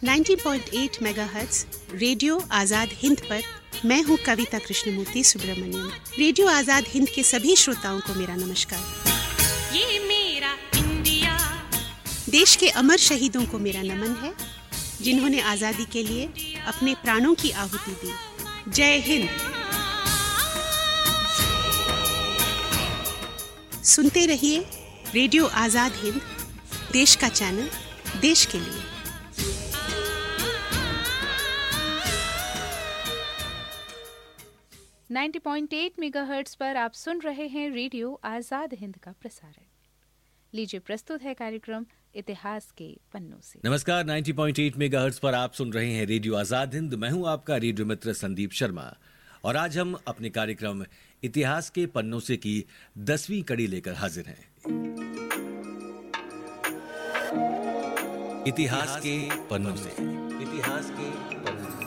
90.8 megahertz radio Azad Hind पर मैं हूं कविता कृष्णमूर्ति सुब्रमण्यम। रेडियो आजाद हिंद के सभी श्रोताओं को मेरा नमस्कार। ये मेरा इंडिया, देश के अमर शहीदों को मेरा नमन है, जिन्होंने आजादी के लिए अपने प्राणों की आहुति दी। जय हिंद। सुनते रहिए रेडियो आजाद हिंद, देश का चैनल, देश के लिए। नाइन्टी 90.8 मेगाहर्ट्ज पर आप सुन रहे हैं रेडियो आजाद हिंद का प्रसारण। लीजिए प्रस्तुत है कार्यक्रम इतिहास के पन्नों से। नमस्कार, 90.8 मेगाहर्ट्ज पर आप सुन रहे हैं रेडियो आजाद हिंद। मैं हूं आपका रेडियो मित्र संदीप शर्मा और आज हम अपने कार्यक्रम इतिहास के पन्नों से की 10वीं कड़ी लेकर हाजिर हैं। इतिहास के पन्नों से, इतिहास के पन्नों से।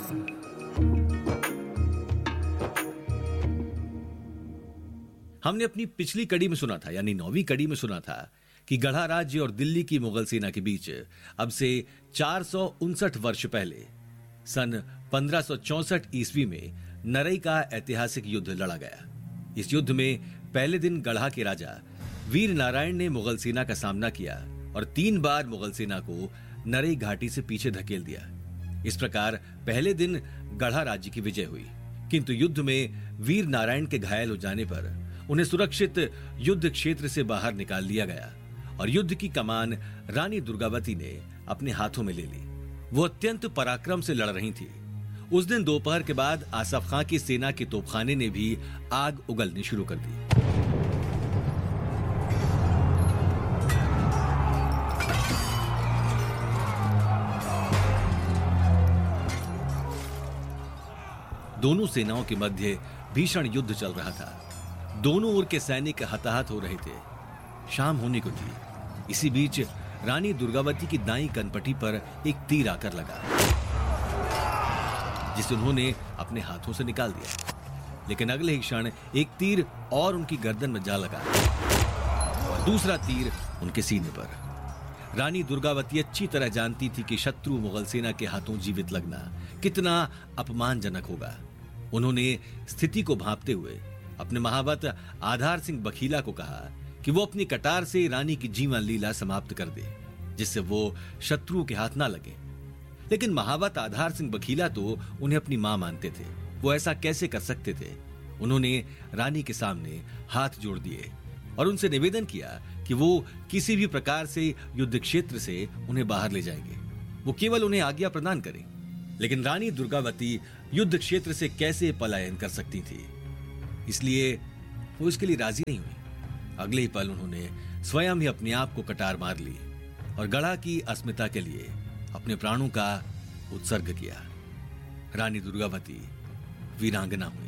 हमने अपनी पिछली कड़ी में सुना था, यानी 9वीं कड़ी में सुना था कि गढ़ा राज्य और दिल्ली की मुगल सेना के बीच अब से 459 वर्ष पहले सन 1564 ईस्वी में नरई का ऐतिहासिक युद्ध लड़ा गया। इस युद्ध में पहले दिन गढ़ा के राजा वीर नारायण ने मुगल सेना का सामना किया और 3 बार मुगल सेना को नरई घाटी से पीछे धकेल दिया। इस प्रकार पहले दिन गढ़ा राज्य की विजय हुई, किंतु युद्ध में वीर नारायण के घायल हो जाने पर उन्हें सुरक्षित युद्ध क्षेत्र से बाहर निकाल लिया गया और युद्ध की कमान रानी दुर्गावती ने अपने हाथों में ले ली। वो अत्यंत पराक्रम से लड़ रही थी। उस दिन दोपहर के बाद आसफ खां की सेना के तोपखाने ने भी आग उगलनी शुरू कर दी। दोनों सेनाओं के मध्य भीषण युद्ध चल रहा था। दोनों ओर के सैनिक हताहत हो रहे थे। शाम होने को थी। इसी बीच रानी दुर्गावती की दाईं कनपटी पर एक तीर आकर लगा, जिसे उन्होंने अपने हाथों से निकाल दिया। लेकिन अगले ही क्षण एक तीर और उनकी गर्दन में जा लगा और दूसरा तीर उनके सीने पर। रानी दुर्गावती अच्छी तरह जानती थी कि शत्रु मुगल सेना के हाथों जीवित लगना कितना अपमानजनक होगा। उन्होंने स्थिति को भांपते हुए अपने महावत आधार सिंह बखीला को कहा कि वो अपनी कटार से रानी की जीवन लीला समाप्त कर दे, जिससे वो शत्रु के हाथ ना लगे। लेकिन महावत आधार सिंह बखीला तो उन्हें अपनी मां मानते थे। वो ऐसा कैसे कर सकते थे? उन्होंने रानी के सामने हाथ जोड़ दिए और उनसे निवेदन किया कि वो किसी भी प्रकार से युद्ध क्षेत्र से उन्हें बाहर ले जाएंगे। वो केवल उन्हें आज्ञा प्रदान करें। लेकिन रानी दुर्गावती युद्ध क्षेत्र से कैसे पलायन कर सकती थी, इसलिए वो इसके लिए राजी नहीं हुई। अगले ही पल उन्होंने स्वयं ही अपने आप को कटार मार ली और गढ़ा की अस्मिता के लिए अपने प्राणों का उत्सर्ग किया। रानी दुर्गावती वीरांगना हुई।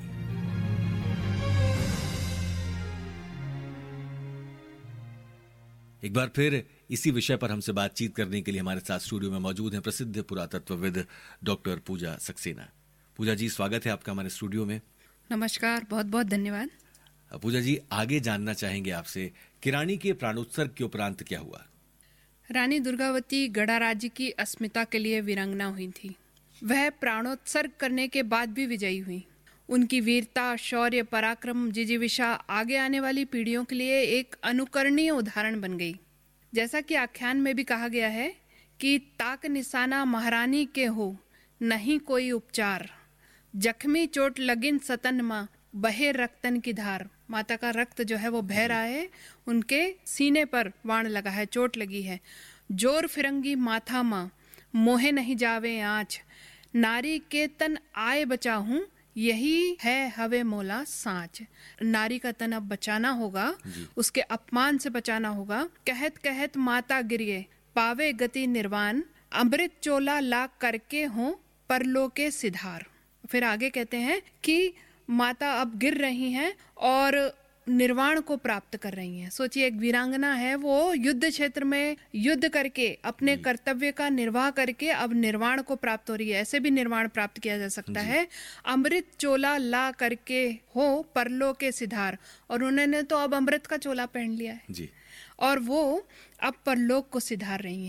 एक बार फिर इसी विषय पर हमसे बातचीत करने के लिए हमारे साथ स्टूडियो में मौजूद हैं प्रसिद्ध पुरातत्वविद डॉक्टर पूजा सक्सेना। पूजा जी, स्वागत है आपका हमारे स्टूडियो में। नमस्कार, बहुत बहुत धन्यवाद। पूजा जी, आगे जानना चाहेंगे आपसे कि रानी के प्राणोत्सर्ग के उपरांत क्या हुआ? रानी दुर्गावती गढ़ा राज्य की अस्मिता के लिए वीरांगना हुई थी। वह प्राणोत्सर्ग करने के बाद भी विजयी हुई। उनकी वीरता, शौर्य, पराक्रम, जिजीविषा आगे आने वाली पीढ़ियों के लिए एक अनुकरणीय उदाहरण बन गई। जैसा कि आख्यान में भी कहा गया है कि ताक निशाना महारानी के हो, नहीं कोई उपचार, जख्मी चोट लगिन सतन माँ, बहे रक्तन की धार। माता का रक्त जो है वो बह रहा है, उनके सीने पर बाण लगा है, चोट लगी है। जोर फिरंगी माथा माँ, मोहे नहीं जावे आँच, नारी के तन आए बचाहूं, यही है हवे मोला सांच। नारी का तन अब बचाना होगा, उसके अपमान से बचाना होगा। कहत कहत माता गिरिए, पावे गति निर्वाण, अमृत चोला ला करके हो परलोके सिधार। फिर आगे कहते हैं कि माता अब गिर रही हैं और निर्वाण को प्राप्त कर रही हैं। सोचिए, एक वीरांगना है, वो युद्ध क्षेत्र में युद्ध करके अपने कर्तव्य का निर्वाह करके अब निर्वाण को प्राप्त हो रही है। ऐसे भी निर्वाण प्राप्त किया जा सकता है। अमृत चोला ला करके हो परलोके सिधार, और उन्होंने तो अब अमृत का चोला पहन लिया है जी, और वो अब परलोक को सिधार रही हैं।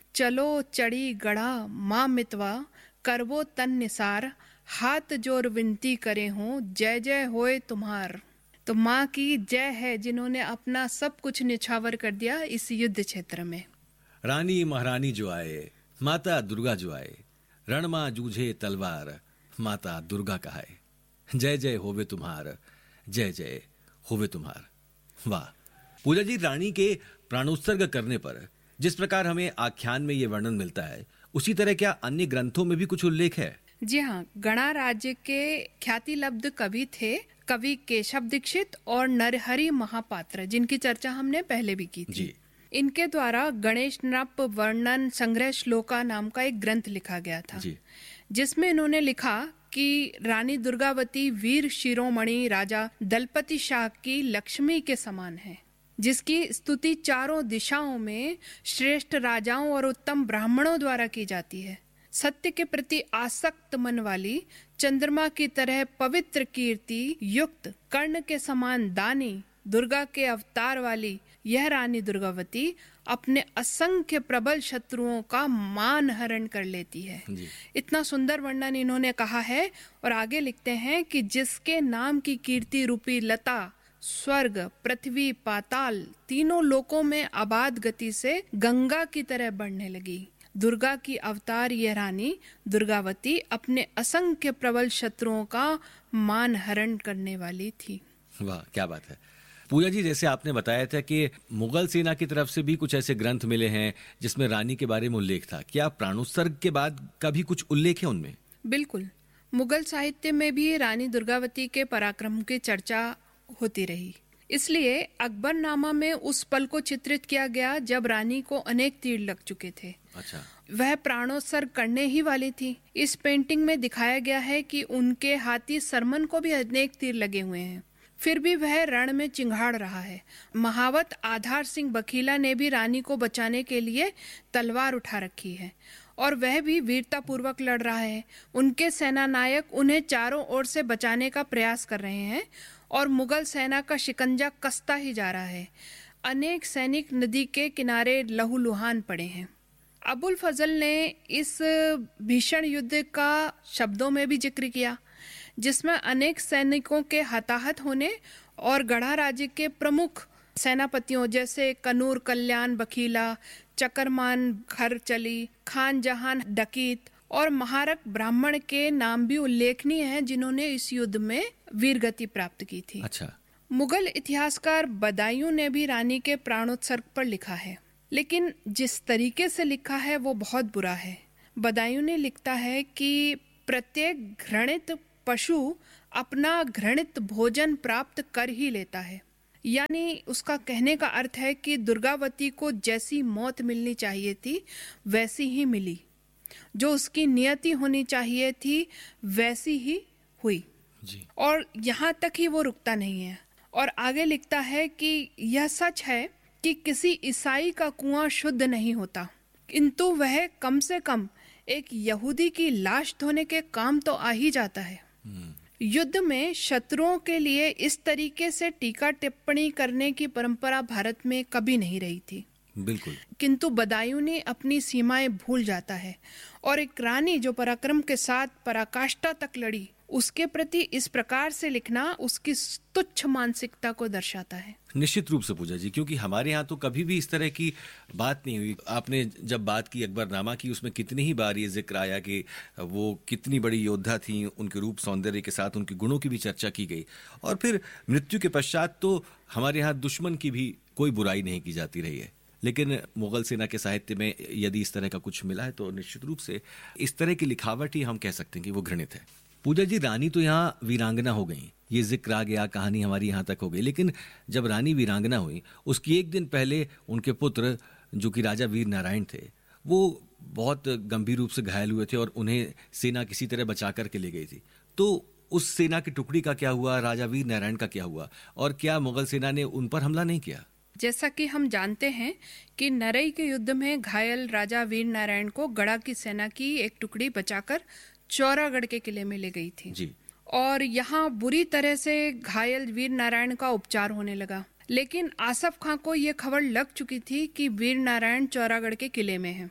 चलो चढ़ी गढ़ा माँ मितवा, करवो तन निसार, हाथ जोर विनती करे हों, जय जय होए तुम्हार। तो माँ की जय है जिन्होंने अपना सब कुछ निछावर कर दिया इस युद्ध क्षेत्र में। रानी महारानी जो आए, माता दुर्गा जो आए, रणमा जूझे तलवार, माता दुर्गा कहाए, जय जय होवे तुम्हार, जय जय होवे तुम्हार। वाह पूजा जी, रानी के प्राणोत्सर्ग करने पर जिस प्रकार हमें आख्यान में ये वर्णन मिलता है, उसी तरह क्या अन्य ग्रंथों में भी कुछ उल्लेख है? जी हाँ, गणा राज्य के ख्यातिलब्ध कवि थे कवि केशव दीक्षित और नरहरि महापात्र, जिनकी चर्चा हमने पहले भी की थी जी। इनके द्वारा गणेश नृप वर्णन संग्रह श्लोका नाम का एक ग्रंथ लिखा गया था जी। जिसमें इन्होंने लिखा कि रानी दुर्गावती वीर शिरोमणि राजा दलपति शाह की लक्ष्मी के समान है, जिसकी स्तुति चारों दिशाओं में श्रेष्ठ राजाओं और उत्तम ब्राह्मणों द्वारा की जाती है। सत्य के प्रति आसक्त मन वाली, चंद्रमा की तरह पवित्र कीर्ति युक्त, कर्ण के समान दानी, दुर्गा के अवतार वाली यह रानी दुर्गावती अपने असंख्य प्रबल शत्रुओं का मान हरण कर लेती है। इतना सुंदर वर्णन इन्होंने कहा है और आगे लिखते हैं कि जिसके नाम की कीर्ति रूपी लता स्वर्ग, पृथ्वी, पाताल तीनों लोकों में अबाध गति से गंगा की तरह बढ़ने लगी। दुर्गा की अवतार यह रानी दुर्गावती अपने असंख्य प्रबल शत्रुओं का मान हरण करने वाली थी। वाह क्या बात है पूजा जी, जैसे आपने बताया था कि मुगल सेना की तरफ से भी कुछ ऐसे ग्रंथ मिले हैं जिसमें रानी के बारे में उल्लेख था, क्या प्राणोत्सर्ग के बाद का भी कुछ उल्लेख है उनमें? बिल्कुल, मुगल साहित्य में भी रानी दुर्गावती के पराक्रम की चर्चा होती रही। इसलिए अकबरनामा में उस पल को चित्रित किया गया जब रानी को अनेक तीर लग चुके थे। अच्छा। वह प्राणोत्सर्ग करने ही वाली थी। इस पेंटिंग में दिखाया गया है कि उनके हाथी सरमन को भी अनेक तीर लगे हुए हैं, फिर भी वह रण में चिंगाड़ रहा है। महावत आधार सिंह बखीला ने भी रानी को बचाने के लिए तलवार उठा रखी है और वह भी वीरता पूर्वक लड़ रहा है। उनके सेना नायक उन्हें चारों ओर से बचाने का प्रयास कर रहे हैं और मुगल सेना का शिकंजा कसता ही जा रहा है। अनेक सैनिक नदी के किनारे लहूलुहान पड़े हैं। अबुल फजल ने इस भीषण युद्ध का शब्दों में भी जिक्र किया, जिसमें अनेक सैनिकों के हताहत होने और गढ़ा राज्य के प्रमुख सेनापतियों जैसे कनूर कल्याण बखीला, चकरमान खरचली, खान जहान डकीत और महारक ब्राह्मण के नाम भी उल्लेखनीय हैं, जिन्होंने इस युद्ध में वीरगति प्राप्त की थी। अच्छा। मुगल इतिहासकार बदायूं ने भी रानी के प्राणोत्सर्ग पर लिखा है, लेकिन जिस तरीके से लिखा है वो बहुत बुरा है। बदायूं ने लिखता है कि प्रत्येक घृणित पशु अपना घृणित भोजन प्राप्त कर ही लेता है। यानी उसका कहने का अर्थ है कि दुर्गावती को जैसी मौत मिलनी चाहिए थी वैसी ही मिली, जो उसकी नियति होनी चाहिए थी वैसी ही हुई जी। और यहाँ तक ही वो रुकता नहीं है और आगे लिखता है कि यह सच है कि किसी ईसाई का कुआं शुद्ध नहीं होता, किंतु वह कम से कम एक यहूदी की लाश धोने के काम तो आ ही जाता है। युद्ध में शत्रुओं के लिए इस तरीके से टीका टिप्पणी करने की परंपरा भारत में कभी नहीं रही थी। बिल्कुल। किंतु बदायूं ने अपनी सीमाएं भूल जाता है और एक रानी जो पराक्रम के साथ पराकाष्ठा तक लड़ी, उसके प्रति इस प्रकार से लिखना उसकी तुच्छ मानसिकता को दर्शाता है। निश्चित रूप से पूजा जी, क्योंकि हमारे यहाँ तो कभी भी इस तरह की बात नहीं हुई। आपने जब बात की अकबरनामा की, उसमें कितनी ही बार ये जिक्र आया कि वो कितनी बड़ी योद्धा थी, उनके रूप सौंदर्य के साथ उनके गुणों की भी चर्चा की गई और फिर मृत्यु के पश्चात तो हमारे यहाँ दुश्मन की भी कोई बुराई नहीं की जाती रही है। लेकिन मुगल सेना के साहित्य में यदि इस तरह का कुछ मिला है तो निश्चित रूप से इस तरह की लिखावट ही हम कह सकते हैं कि वो घृणित है। पूजा जी, रानी तो यहाँ वीरांगना हो गई, ये जिक्र आ गया, कहानी हमारी यहाँ तक हो गई, लेकिन जब रानी वीरांगना हुई उसकी एक दिन पहले उनके पुत्र जो कि राजा वीर नारायण थे, वो बहुत गंभीर रूप से घायल हुए थे और उन्हें सेना किसी तरह बचा करके ले गई थी। तो उस सेना की टुकड़ी का क्या हुआ, राजा वीर नारायण का क्या हुआ और क्या मुगल सेना ने उन पर हमला नहीं किया? जैसा कि हम जानते हैं कि नरई के युद्ध में घायल राजा वीर नारायण को गढ़ा की सेना की एक टुकड़ी बचाकर चौरागढ़ के किले में ले गई थी जी। और यहाँ बुरी तरह से घायल वीर नारायण का उपचार होने लगा, लेकिन आसफ खां को ये खबर लग चुकी थी कि वीर नारायण चौरागढ़ के किले में हैं।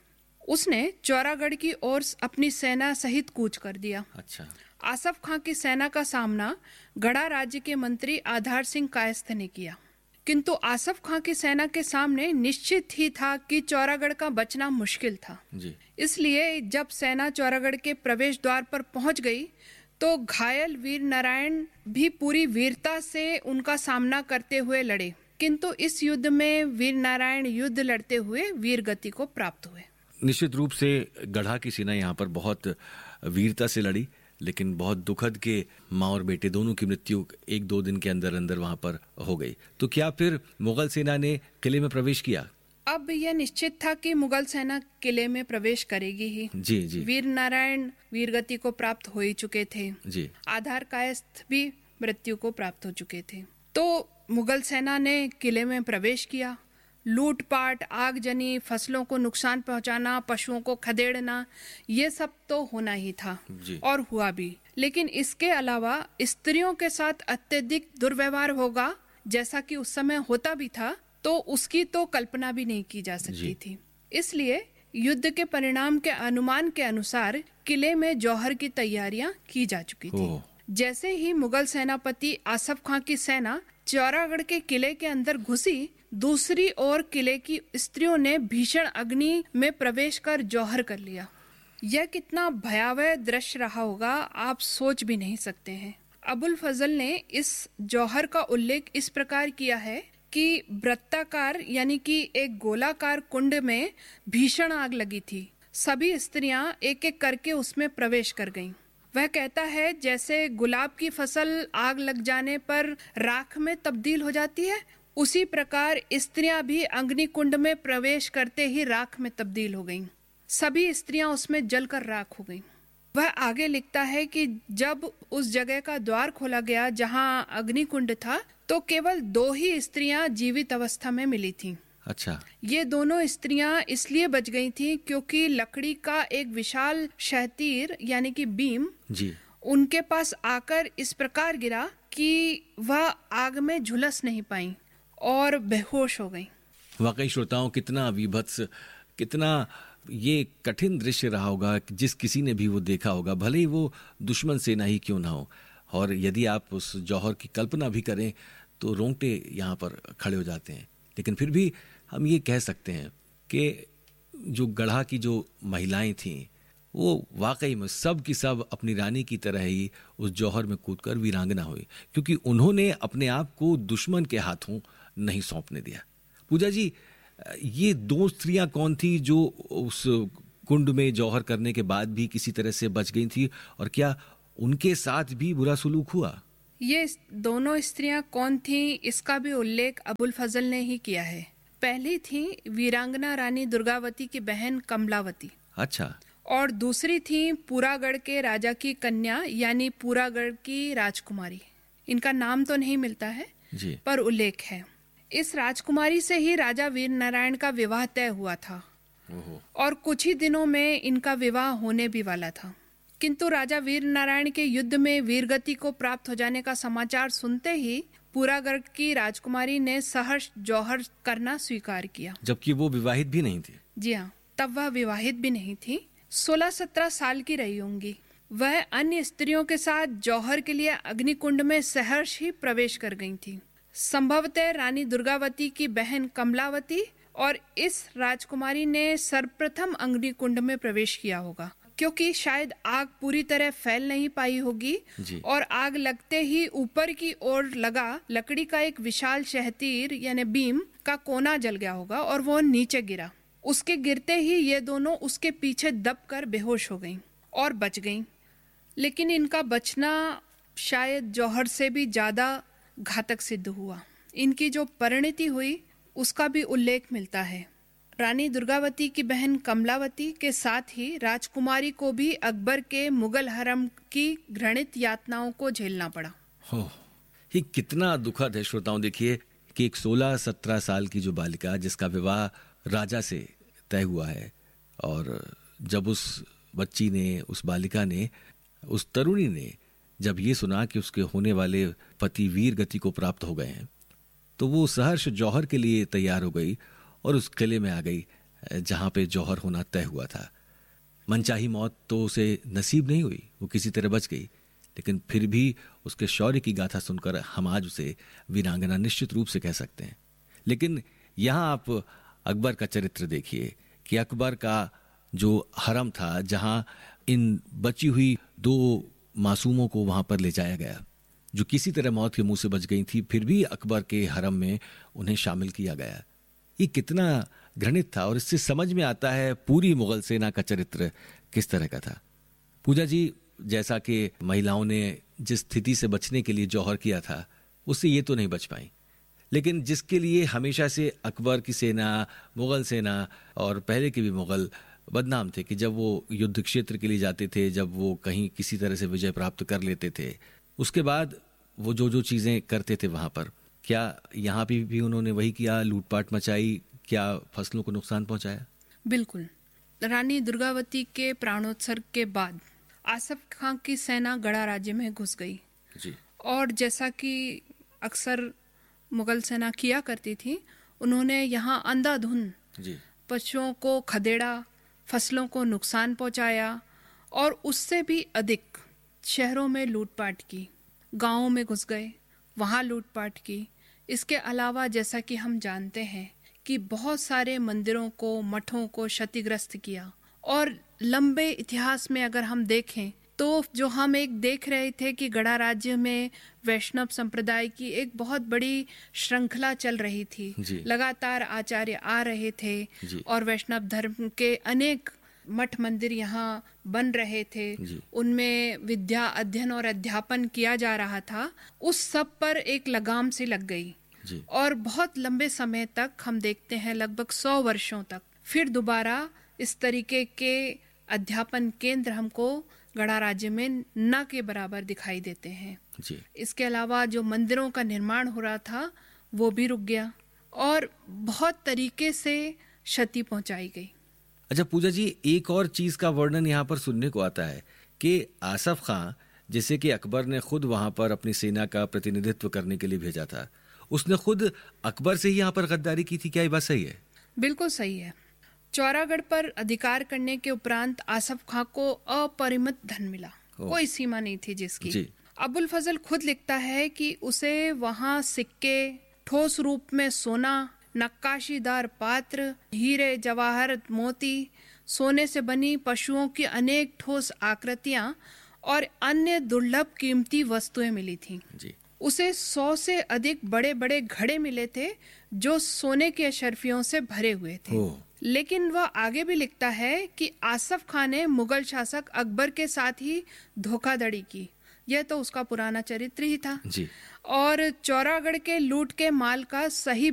उसने चौरागढ़ की ओर अपनी सेना सहित कूच कर दिया। अच्छा। आसफ खां की सेना का सामना गढ़ा राज्य के मंत्री आधार सिंह कायस्थ ने किया, किंतु आसफ खां की सेना के सामने निश्चित ही था कि चौरागढ़ का बचना मुश्किल था जी। इसलिए जब सेना चौरागढ़ के प्रवेश द्वार पर पहुंच गई तो घायल वीर नारायण भी पूरी वीरता से उनका सामना करते हुए लड़े, किंतु इस युद्ध में वीर नारायण युद्ध लड़ते हुए वीर गति को प्राप्त हुए। निश्चित रूप से गढ़ा की सेना यहाँ पर बहुत वीरता से लड़ी, लेकिन बहुत दुखद के माँ और बेटे दोनों की मृत्यु 1-2 दिन के अंदर अंदर वहां पर हो गई। तो क्या फिर मुगल सेना ने किले में प्रवेश किया? अब यह निश्चित था कि मुगल सेना किले में प्रवेश करेगी ही। जी जी। वीर नारायण वीरगति को प्राप्त हो ही चुके थे जी। आधार कायस्थ भी मृत्यु को प्राप्त हो चुके थे। तो मुगल सेना ने किले में प्रवेश किया। लूटपाट, आगजनी, फसलों को नुकसान पहुंचाना, पशुओं को खदेड़ना, ये सब तो होना ही था जी। और हुआ भी। लेकिन इसके अलावा स्त्रियों के साथ अत्यधिक दुर्व्यवहार होगा, जैसा कि उस समय होता भी था, तो उसकी तो कल्पना भी नहीं की जा सकती थी। इसलिए युद्ध के परिणाम के अनुमान के अनुसार किले में जौहर की तैयारियां की जा चुकी थी। जैसे ही मुगल सेनापति आसफ खां की सेना चौरागढ़ के किले के अंदर घुसी, दूसरी ओर किले की स्त्रियों ने भीषण अग्नि में प्रवेश कर जौहर कर लिया। यह कितना भयावह दृश्य रहा होगा, आप सोच भी नहीं सकते हैं। अबुल फजल ने इस जौहर का उल्लेख इस प्रकार किया है कि वृत्ताकार यानी कि एक गोलाकार कुंड में भीषण आग लगी थी। सभी स्त्रियां एक एक करके उसमें प्रवेश कर गईं। वह कहता है जैसे गुलाब की फसल आग लग जाने पर राख में तब्दील हो जाती है, उसी प्रकार स्त्रियां भी अग्नि कुंड में प्रवेश करते ही राख में तब्दील हो गईं। सभी स्त्रियां उसमें जलकर राख हो गईं। वह आगे लिखता है कि जब उस जगह का द्वार खोला गया जहां अग्नि कुंड था, तो केवल 2 ही स्त्रियां जीवित अवस्था में मिली थीं। अच्छा। ये दोनों स्त्रियां इसलिए बच गई थीं क्योंकि लकड़ी का एक विशाल शहतीर यानी कि बीम जी उनके पास आकर इस प्रकार गिरा कि वह आग में झुलस नहीं पाई और बेहोश हो गई। वाकई श्रोताओं, कितना विभत्स, कितना ये कठिन दृश्य रहा होगा कि जिस किसी ने भी वो देखा होगा, भले ही वो दुश्मन सेना ही क्यों ना हो। और यदि आप उस जौहर की कल्पना भी करें तो रोंगटे यहाँ पर खड़े हो जाते हैं। लेकिन फिर भी हम ये कह सकते हैं कि जो गढ़ा की जो महिलाएं थीं, वो वाकई में सब की सब अपनी रानी की तरह ही उस जौहर में कूदकर वीरांगना हुई, क्योंकि उन्होंने अपने आप को दुश्मन के हाथों नहीं सौंपने दिया। पूजा जी, ये 2 स्त्रियां कौन थी जो उस कुंड में जौहर करने के बाद भी किसी तरह से बच गई थी, और क्या उनके साथ भी बुरा सलूक हुआ? ये दोनों स्त्रियां कौन थीं, इसका भी उल्लेख अबुल फजल ने ही किया है। पहली थी वीरांगना रानी दुर्गावती की बहन कमलावती। अच्छा। और दूसरी थी पूरागढ़ के राजा की कन्या यानी पूरागढ़ की राजकुमारी। इनका नाम तो नहीं मिलता है जी, पर उल्लेख है। इस राजकुमारी से ही राजा वीर नारायण का विवाह तय हुआ था और कुछ ही दिनों में इनका विवाह होने भी वाला था। किंतु राजा वीर नारायण के युद्ध में वीरगति को प्राप्त हो जाने का समाचार सुनते ही पूरागढ़ की राजकुमारी ने सहर्ष जौहर करना स्वीकार किया, जबकि वो विवाहित भी नहीं थी। जी हाँ, तब वह विवाहित भी नहीं थी। 16-17 साल की रही होंगी। वह अन्य स्त्रियों के साथ जौहर के लिए अग्निकुंड में सहर्ष ही प्रवेश कर गई थी। संभवतः रानी दुर्गावती की बहन कमलावती और इस राजकुमारी ने सर्वप्रथम अग्निकुंड में प्रवेश किया होगा, क्योंकि शायद आग पूरी तरह फैल नहीं पाई होगी और आग लगते ही ऊपर की ओर लगा लकड़ी का एक विशाल शहतीर यानी बीम का कोना जल गया होगा और वो नीचे गिरा। उसके गिरते ही ये दोनों उसके पीछे दबकर बेहोश हो गईं और बच गईं। लेकिन इनका बचना शायद जौहर से भी ज्यादा घातक सिद्ध हुआ। इनकी जो परिणति हुई उसका भी उल्लेख मिलता है। रानी दुर्गावती की बहन कमलावती के साथ ही राजकुमारी को भी अकबर के मुगल हरम की घृणित यातनाओं को झेलना पड़ा। ये कितना दुखद है श्रोताओं। देखिए कि एक 16-17 साल की जो बालिका जिसका विवाह राजा से तय हुआ है, और जब उस बच्ची ने, उस बालिका ने, उस तरुणी ने जब ये सुना कि उसके होने वाले पति वीर गति को प्राप्त हो गए हैं, तो वो सहर्ष जौहर के लिए तैयार हो गई और उस किले में आ गई जहां पे जौहर होना तय हुआ था। मनचाही मौत तो उसे नसीब नहीं हुई, वो किसी तरह बच गई, लेकिन फिर भी उसके शौर्य की गाथा सुनकर हम आज उसे वीरांगना निश्चित रूप से कह सकते हैं। लेकिन यहां आप अकबर का चरित्र देखिए कि अकबर का जो हरम था, जहां इन बची हुई 2 मासूमों को वहां पर ले जाया गया, जो किसी तरह मौत के मुंह से बच गई थी, फिर भी अकबर के हरम में उन्हें शामिल किया गया। ये कितना घृणित था, और इससे समझ में आता है पूरी मुगल सेना का चरित्र किस तरह का था। पूजा जी, जैसा कि महिलाओं ने जिस स्थिति से बचने के लिए जौहर किया था, उससे ये तो नहीं बच पाई, लेकिन जिसके लिए हमेशा से अकबर की सेना, मुगल सेना और पहले के भी मुगल बदनाम थे कि जब वो युद्ध क्षेत्र के लिए जाते थे, जब वो कहीं किसी तरह से विजय प्राप्त कर लेते थे, उसके बाद वो जो चीज़ें करते थे वहाँ पर, क्या यहाँ पे भी उन्होंने वही किया? लूटपाट मचाई, क्या फसलों को नुकसान पहुँचाया? बिल्कुल। रानी दुर्गावती के प्राणोत्सर्ग के बाद आसफ खां की सेना गढ़ा राज्य में घुस गई जी। और जैसा कि अक्सर मुगल सेना किया करती थी, उन्होंने यहाँ अंधाधुंध जी पशुओं को खदेड़ा, फसलों को नुकसान पहुंचाया और उससे भी अधिक शहरों में लूटपाट की, गांवों में घुस गए, वहां लूटपाट की। इसके अलावा जैसा कि हम जानते हैं कि बहुत सारे मंदिरों को, मठों को क्षतिग्रस्त किया। और लंबे इतिहास में अगर हम देखें तो जो हम एक देख रहे थे कि गढ़ा राज्य में वैष्णव संप्रदाय की एक बहुत बड़ी श्रृंखला चल रही थी, लगातार आचार्य आ रहे थे और वैष्णव धर्म के अनेक मठ मंदिर यहाँ बन रहे थे, उनमें विद्या अध्ययन और अध्यापन किया जा रहा था। उस सब पर एक लगाम सी लग गई और बहुत लंबे समय तक हम देखते हैं, लगभग 100 वर्षों तक फिर दोबारा इस तरीके के अध्यापन केंद्र हमको गढ़ा राज्य में न के बराबर दिखाई देते हैं जी। इसके अलावा जो मंदिरों का निर्माण हो रहा था वो भी रुक गया और बहुत तरीके से क्षति पहुंचाई गई। अच्छा पूजा जी, एक और चीज का वर्णन यहाँ पर सुनने को आता है कि आसफ खां, जैसे कि अकबर ने खुद वहां पर अपनी सेना का प्रतिनिधित्व करने के लिए भेजा था, उसने खुद अकबर से ही यहाँ पर गद्दारी की थी। क्या ये बात सही है? बिल्कुल सही है। चौरागढ़ पर अधिकार करने के उपरांत आसफ खां को अपरिमित धन मिला, कोई सीमा नहीं थी जिसकी। अबुल फजल खुद लिखता है कि उसे वहां सिक्के, ठोस रूप में सोना, नक्काशीदार पात्र, हीरे जवाहरत मोती, सोने से बनी पशुओं की अनेक ठोस आकृतियां और अन्य दुर्लभ कीमती वस्तुएं मिली थीं। उसे 100 से अधिक बड़े बड़े घड़े मिले थे जो सोने के अशर्फियों से भरे हुए थे। लेकिन वह आगे भी लिखता है कि आसफ खान ने मुगल शासक अकबर के साथ ही धोखाधड़ी की। यह तो उसका पुराना चरित्र ही था जी। और चौरागढ़ के लूट के माल का सही